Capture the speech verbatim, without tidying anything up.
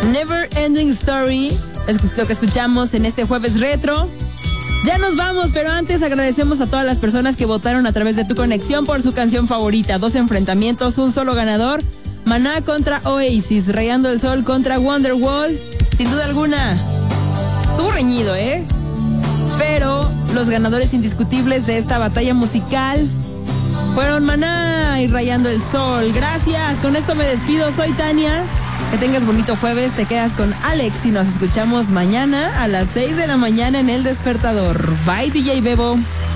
Never Ending Story es lo que escuchamos en este jueves retro. Ya nos vamos, pero antes agradecemos a todas las personas que votaron a través de Tu Conexión por su canción favorita. Dos enfrentamientos, un solo ganador. Maná contra Oasis, Rayando el Sol contra Wonderwall. Sin duda alguna, estuvo reñido, ¿eh? Pero los ganadores indiscutibles de esta batalla musical fueron Maná y Rayando el Sol. Gracias, con esto me despido. Soy Tania. Que tengas bonito jueves, te quedas con Alex y nos escuchamos mañana a las seis de la mañana en El Despertador. Bye, D J Bebo.